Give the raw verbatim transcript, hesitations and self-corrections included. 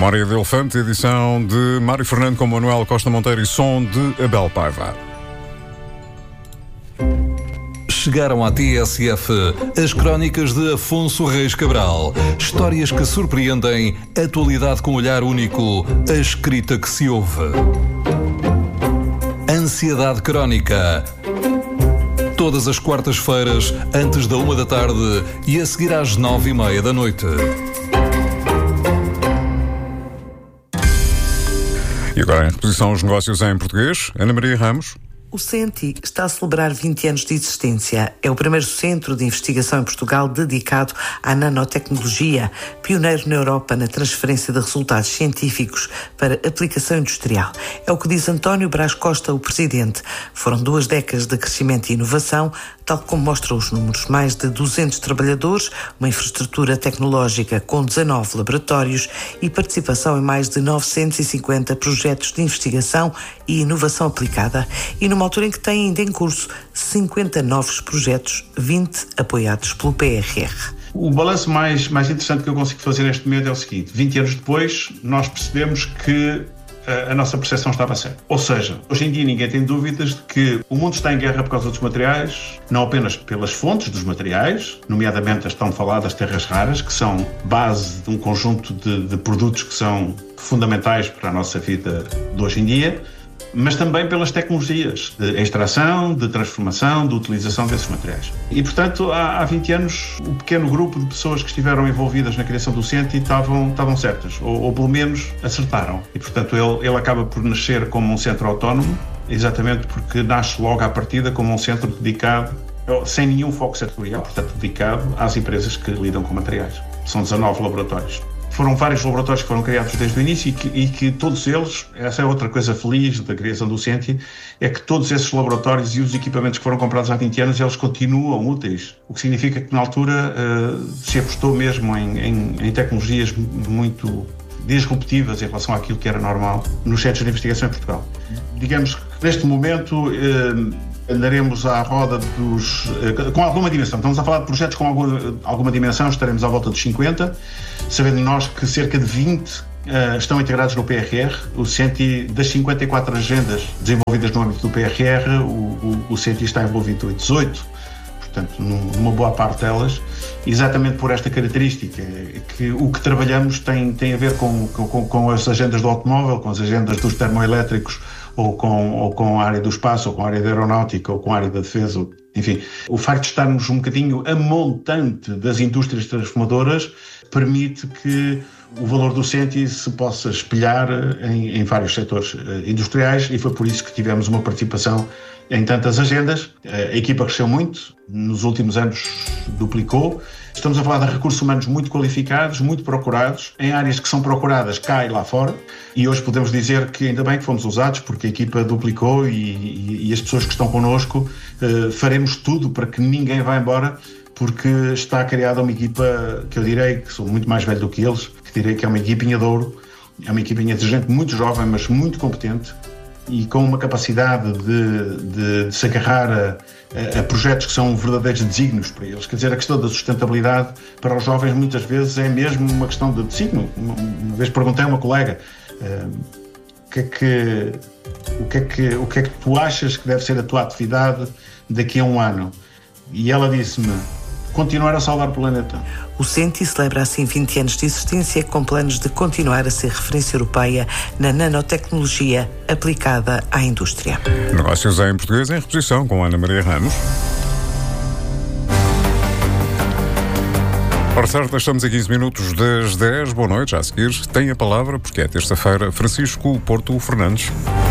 Memória de Elefante, edição de Mário Fernando com Manuel Costa Monteiro e som de Abel Paiva. Chegaram à T S F as crónicas de Afonso Reis Cabral. Histórias que surpreendem, atualidade com olhar único, a escrita que se ouve. Ansiedade Crónica. Todas as quartas-feiras, antes da uma da tarde e a seguir às nove e meia da noite. E agora em reposição os negócios em português. Ana Maria Ramos. O CENTI está a celebrar vinte anos de existência. É o primeiro centro de investigação em Portugal dedicado à nanotecnologia, pioneiro na Europa na transferência de resultados científicos para aplicação industrial. É o que diz António Brás Costa, o presidente. Foram duas décadas de crescimento e inovação, tal como mostram os números. Mais de duzentos trabalhadores, uma infraestrutura tecnológica com dezanove laboratórios e participação em mais de novecentos e cinquenta projetos de investigação e inovação aplicada. E numa altura em que tem ainda em curso cinquenta novos projetos, vinte apoiados pelo P R R. O balanço mais, mais interessante que eu consigo fazer neste momento é o seguinte: vinte anos depois, nós percebemos que a, a nossa percepção estava certa. Ou seja, hoje em dia ninguém tem dúvidas de que o mundo está em guerra por causa dos materiais, não apenas pelas fontes dos materiais, nomeadamente as tão faladas terras raras, que são base de um conjunto de, de produtos que são fundamentais para a nossa vida de hoje em dia, mas também pelas tecnologias de extração, de transformação, de utilização desses materiais. E, portanto, há, há vinte anos, o pequeno grupo de pessoas que estiveram envolvidas na criação do CENTI estavam, estavam certas, ou, ou pelo menos acertaram. E, portanto, ele, ele acaba por nascer como um centro autónomo, exatamente porque nasce logo à partida como um centro dedicado, sem nenhum foco setorial, portanto, dedicado às empresas que lidam com materiais. São dezanove laboratórios. Foram vários laboratórios que foram criados desde o início e que, e que todos eles, essa é outra coisa feliz da criação do CENTI, é que todos esses laboratórios e os equipamentos que foram comprados há vinte anos, eles continuam úteis, o que significa que na altura uh, se apostou mesmo em, em, em tecnologias muito disruptivas em relação àquilo que era normal nos centros de investigação em Portugal. Digamos que neste momento uh, andaremos à roda dos... Uh, com alguma dimensão, estamos a falar de projetos com alguma, alguma dimensão, estaremos à volta dos cinquenta, sabendo nós que cerca de vinte uh, estão integrados no P R R. O CENTI, das cinquenta e quatro agendas desenvolvidas no âmbito do P R R, o, o, o CENTI está envolvido em dezoito, portanto, numa boa parte delas, exatamente por esta característica, que o que trabalhamos tem, tem a ver com, com, com as agendas do automóvel, com as agendas dos termoelétricos, ou com, ou com a área do espaço, ou com a área da aeronáutica, ou com a área da defesa. Enfim, o facto de estarmos um bocadinho a montante das indústrias transformadoras permite que o valor do CENTI se possa espelhar em, em vários setores industriais, e foi por isso que tivemos uma participação em tantas agendas. A equipa cresceu muito, nos últimos anos duplicou. Estamos a falar de recursos humanos muito qualificados, muito procurados, em áreas que são procuradas cá e lá fora, e hoje podemos dizer que ainda bem que fomos usados, porque a equipa duplicou e, e, e as pessoas que estão connosco, uh, faremos tudo para que ninguém vá embora, porque está criada uma equipa que eu direi, que sou muito mais velho do que eles, que direi que é uma equipinha de ouro, é uma equipinha de gente muito jovem, mas muito competente, e com uma capacidade de, de, de se agarrar a, a projetos que são verdadeiros desígnios para eles. Quer dizer, a questão da sustentabilidade para os jovens muitas vezes é mesmo uma questão de desígnio. Uma, uma vez perguntei a uma colega uh, o, que é que, o, que é que, o que é que tu achas que deve ser a tua atividade daqui a um ano? E ela disse-me: continuar a salvar o planeta. O CENTI celebra assim vinte anos de existência, com planos de continuar a ser referência europeia na nanotecnologia aplicada à indústria. Negócios em português em reposição com Ana Maria Ramos. Por certo, estamos a quinze minutos das dez. Boa noite, já a seguir tem a palavra, porque é terça-feira, Francisco Porto Fernandes.